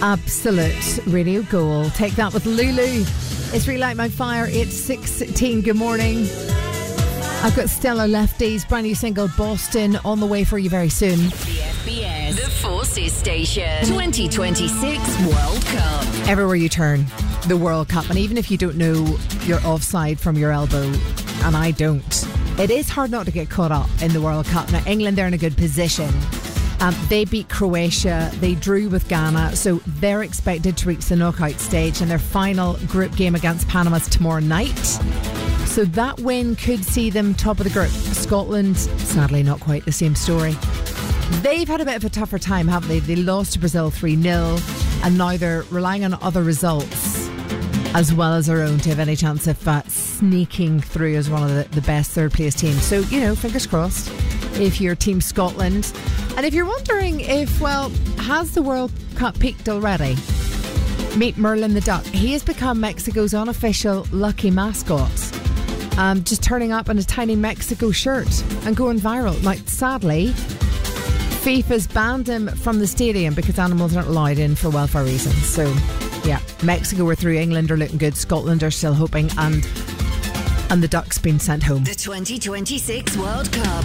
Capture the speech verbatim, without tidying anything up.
Absolute radio goal. Take that with Lulu. It's Relight My Fire. It's sixteen. Good morning. I've got Stellar Lefties, brand new single Boston on the way for you very soon. The F B S, the Forces Station, twenty twenty-six World Cup. Everywhere you turn, the World Cup. And even if you don't know your offside from your elbow, and I don't, it is hard not to get caught up in the World Cup. Now, England, they're in a good position. Um, they beat Croatia, they drew with Ghana, so they're expected to reach the knockout stage, and their final group game against Panama is tomorrow night. So that win could see them top of the group. Scotland, sadly not quite the same story. They've had a bit of a tougher time, haven't they? They lost to Brazil three nil, and now they're relying on other results as well as their own to have any chance of uh, sneaking through as one of the, the best third place teams. So, you know, fingers crossed if you're Team Scotland. And if you're wondering if, well, has the World Cup peaked already? Meet Merlin the duck. He has become Mexico's unofficial lucky mascot. Um, just turning up in a tiny Mexico shirt and going viral. Now, sadly, FIFA's banned him from the stadium because animals aren't allowed in for welfare reasons. So, yeah, Mexico are through. England are looking good. Scotland are still hoping, and and the duck's been sent home. The twenty twenty-six World Cup.